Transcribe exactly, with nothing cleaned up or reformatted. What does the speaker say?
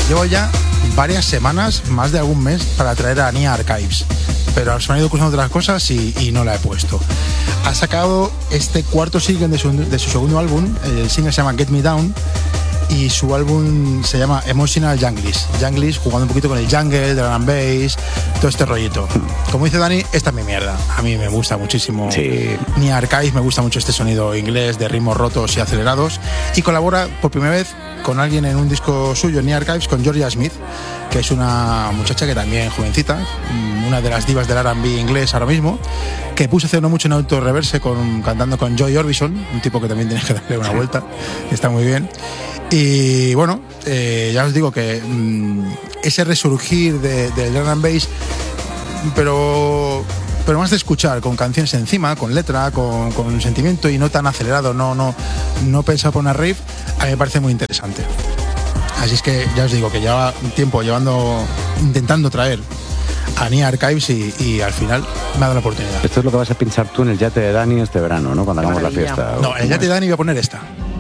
llevo ya varias semanas, más de algún mes, para traer a Nia Archives, pero se me han ido cruzando otras cosas y, y no la he puesto. Ha sacado este cuarto single de su, de su segundo álbum. El single se llama Get Me Down y su álbum se llama Emotional Junglish. Junglish, jugando un poquito con el jungle, drum and bass, todo este rollito. Como dice Dani, esta es mi mierda. A mí me gusta muchísimo. Sí. Nia Archives, me gusta mucho este sonido inglés de ritmos rotos y acelerados. Y colabora por primera vez con alguien en un disco suyo, Nia Archives, con Georgia Smith, que es una muchacha que también jovencita, una de las divas del R and B inglés ahora mismo, que puso hace no mucho en auto reverse con, cantando con Joy Orbison, un tipo que también tienes que darle una vuelta, está muy bien. Y bueno, eh, ya os digo que mmm, ese resurgir de, del R and bass, pero pero más de escuchar, con canciones encima, con letra, con, con sentimiento y no tan acelerado, no, no, no pensado por una riff, a mí me parece muy interesante. Así es que ya os digo que lleva un tiempo llevando, intentando traer a Nia Archives y, y al final me ha dado la oportunidad. Esto es lo que vas a pinchar tú en el yate de Dani este verano, ¿no? Cuando hagamos la fiesta. No, en el yate de Dani voy a poner esta.